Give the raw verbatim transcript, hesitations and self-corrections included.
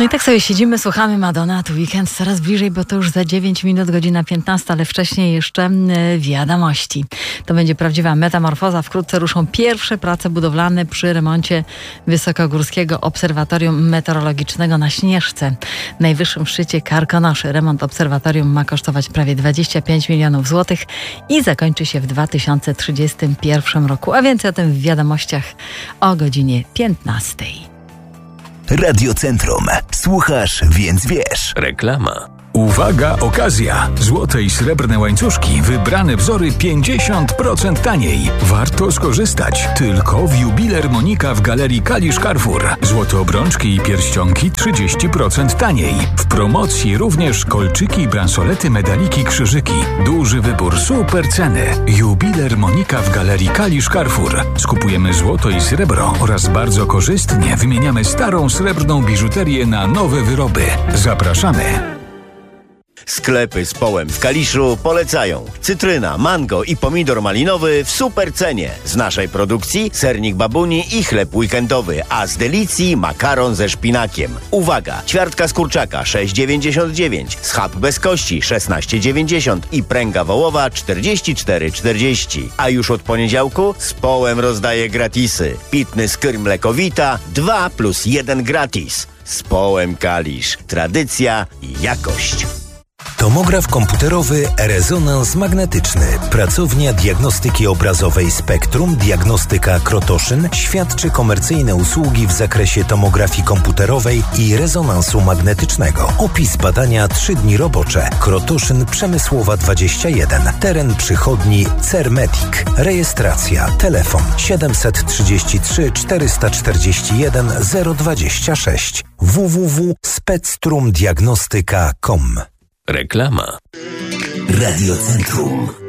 No i tak sobie siedzimy, słuchamy Madonna, tu weekend coraz bliżej, bo to już za dziewięć minut, godzina piętnasta, ale wcześniej jeszcze wiadomości. To będzie prawdziwa metamorfoza. Wkrótce ruszą pierwsze prace budowlane przy remoncie Wysokogórskiego Obserwatorium Meteorologicznego na Śnieżce, najwyższym szczycie Karkonoszy. Remont obserwatorium ma kosztować prawie dwadzieścia pięć milionów złotych i zakończy się w dwa tysiące trzydziestym pierwszym roku. A więcej o tym w wiadomościach o godzinie piętnastej. Radiocentrum. Słuchasz, więc wiesz. Reklama. Uwaga, okazja! Złote i srebrne łańcuszki, wybrane wzory pięćdziesiąt procent taniej. Warto skorzystać. Tylko w Jubiler Monika w Galerii Kalisz Carrefour. Złote obrączki i pierścionki trzydzieści procent taniej. W promocji również kolczyki, bransolety, medaliki, krzyżyki. Duży wybór, super ceny. Jubiler Monika w Galerii Kalisz Carrefour. Skupujemy złoto i srebro oraz bardzo korzystnie wymieniamy starą srebrną biżuterię na nowe wyroby. Zapraszamy. Sklepy z Połem w Kaliszu polecają cytryna, mango i pomidor malinowy w super cenie. Z naszej produkcji sernik babuni i chleb weekendowy, a z Delicji makaron ze szpinakiem. Uwaga! Ćwiartka z kurczaka sześć dziewięćdziesiąt dziewięć, schab bez kości szesnaście dziewięćdziesiąt i pręga wołowa czterdzieści cztery czterdzieści. A już od poniedziałku z Połem rozdaje gratisy. Pitny skyr mlekowita dwa plus jeden gratis. Z Połem Kalisz. Tradycja i jakość. Tomograf komputerowy Rezonans Magnetyczny. Pracownia diagnostyki obrazowej Spektrum Diagnostyka Krotoszyn świadczy komercyjne usługi w zakresie tomografii komputerowej i rezonansu magnetycznego. Opis badania trzy dni robocze. Krotoszyn Przemysłowa dwadzieścia jeden. Teren przychodni Cermetic. Rejestracja. Telefon siedem trzy trzy czterysta czterdzieści jeden zero dwadzieścia sześć. w w w kropka spectrumdiagnostyka kropka com. Reklama. Radiocentrum.